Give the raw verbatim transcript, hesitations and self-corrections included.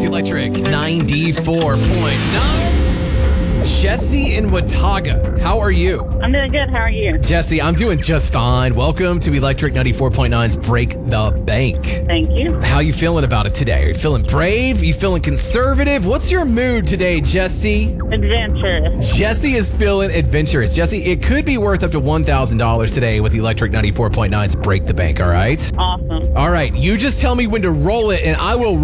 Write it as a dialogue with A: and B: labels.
A: Electric ninety-four point nine. Jesse in Watauga, how are you?
B: I'm doing good. How are you?
A: Jesse, I'm doing just fine. Welcome to Electric ninety-four point nine's Break the Bank.
B: Thank you.
A: How you feeling about it today? Are you feeling brave? Are you feeling conservative? What's your mood today, Jesse?
B: Adventurous.
A: Jesse is feeling adventurous. Jesse, it could be worth up to one thousand dollars today with Electric ninety-four point nine's Break the Bank, all right?
B: Awesome.
A: All right, you just tell me when to roll it, and I will